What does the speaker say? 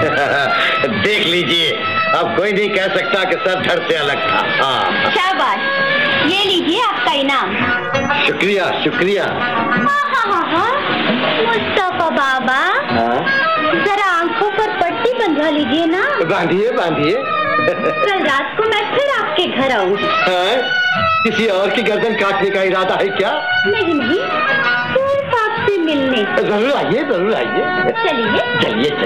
देख लीजिए, अब कोई नहीं कह सकता कि सर धड़ से अलग था। हाँ शाबाश, ये लीजिए आपका इनाम। शुक्रिया शुक्रिया। हाँ, मुस्तफा बाबा, जरा आंखों पर पट्टी बंधवा लीजिए ना। बांधिए बांधिए। कल रात को मैं फिर आपके घर आऊंगी। किसी और की गर्दन काटने का इरादा है क्या? नहीं, सिर्फ आपसे मिलने। जरूर आइए जरूर आइए। चलिए चलिए।